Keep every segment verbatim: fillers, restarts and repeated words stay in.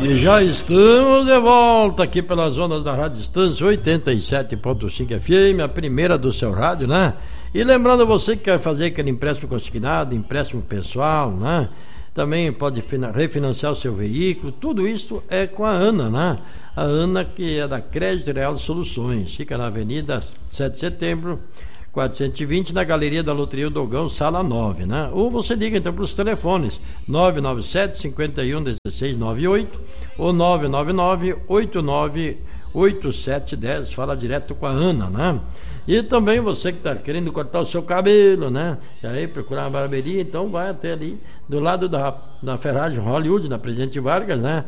E já estamos de volta aqui pelas ondas da Rádio Distância oitenta e sete ponto cinco F M, a primeira do seu rádio, né? E lembrando você que quer fazer aquele empréstimo consignado, empréstimo pessoal, né? Também pode refinanciar o seu veículo, tudo isso é com a Ana, né? A Ana, que é da Crédito Real Soluções, fica na Avenida sete de Setembro, quatrocentos e vinte, na Galeria da Loteria Dogão, sala nove, né? Ou você liga então para os telefones nove nove sete, cinco um, um seis nove oito ou nove nove nove, oito nove oito sete um zero, fala direto com a Ana, né? E também você que está querendo cortar o seu cabelo, né? E aí procurar uma barbearia, então vai até ali do lado da, da Ferragem Hollywood, na Presidente Vargas, né?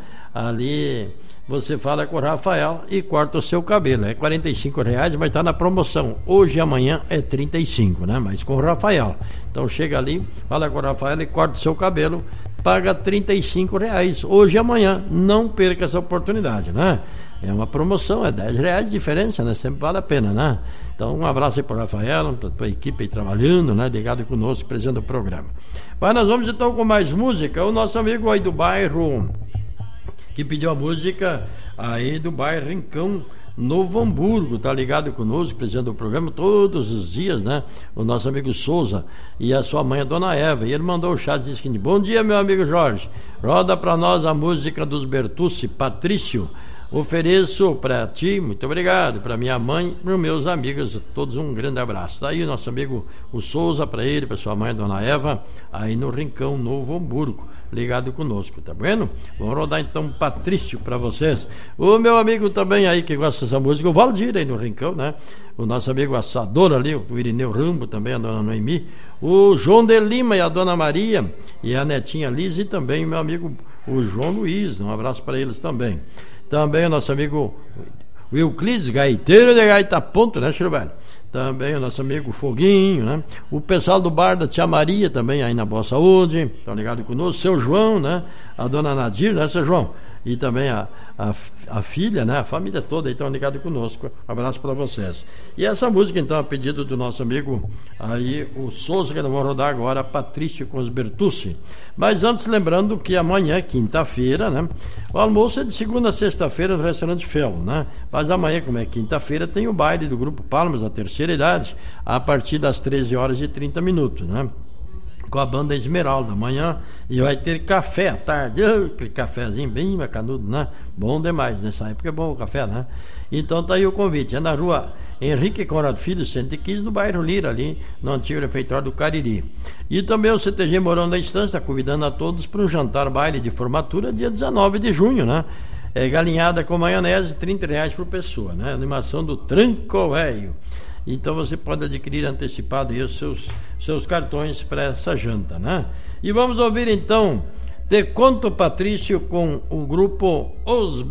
Ali você fala com o Rafael e corta o seu cabelo. É quarenta e cinco reais, mas está na promoção. Hoje e amanhã é trinta e cinco, né? Mas com o Rafael. Então chega ali, fala com o Rafael e corta o seu cabelo, paga trinta e cinco reais. Hoje e amanhã, não perca essa oportunidade, né? É uma promoção, é dez reais de diferença, né? Sempre vale a pena, né? Então um abraço aí para o Rafael, para a tua equipe aí trabalhando, né? Ligado conosco, presente o programa. Mas nós vamos então com mais música. O nosso amigo aí do bairro, que pediu a música aí do bairro Rincão, Novo Hamburgo, tá ligado conosco, presente o programa todos os dias, né? O nosso amigo Souza e a sua mãe, a dona Eva. E ele mandou o chat e disse: bom dia, meu amigo Jorge, roda para nós a música dos Bertucci, Patrício. Ofereço para ti, muito obrigado, para minha mãe e para os meus amigos, todos um grande abraço. Daí o nosso amigo o Souza, para ele, para sua mãe, a dona Eva, aí no Rincão, Novo Hamburgo, ligado conosco, tá vendo? Vamos rodar então Patrício para vocês. O meu amigo também aí que gosta dessa música, o Valdir aí no Rincão, né? O nosso amigo assador ali, o Irineu Rambo também, a dona Noemi, o João de Lima e a dona Maria e a netinha Liz, e também meu amigo o João Luiz, um abraço para eles também. Também o nosso amigo Euclides, gaiteiro de gaita ponto, né, Chiru Velho? Também o nosso amigo Foguinho, né? O pessoal do bar da Tia Maria também aí na Boa Saúde, estão ligados conosco. Seu João, né? A dona Nadir, né, seu João? E também a, a, a filha, né? A família toda aí estão ligados conosco. Um abraço para vocês. E essa música, então, a pedido do nosso amigo aí, o Souza, que nós vamos rodar agora, Patrício com os Bertucci. Mas antes, lembrando que amanhã, quinta-feira, né? O almoço é de segunda a sexta-feira no restaurante Fel, né? Mas amanhã, como é quinta-feira, tem o baile do Grupo Palmas, a terceira idade, a partir das treze horas e trinta minutos, né? Com a banda Esmeralda amanhã, e vai ter café à tarde, aquele cafezinho bem bacanudo, né? Bom demais, nessa época é bom o café, né? Então tá aí o convite, é na rua Henrique Conrado Filho, cento e quinze, no bairro Lira, ali no antigo refeitório do Cariri. E também o C T G Morão da Estância está convidando a todos para um jantar baile de formatura dia dezenove de junho, né? É galinhada com maionese, trinta reais por pessoa, né? Animação do Tranco Velho. Então você pode adquirir antecipado aí os seus, seus cartões para essa janta, né? E vamos ouvir então Te Conto Patrício com o grupo Os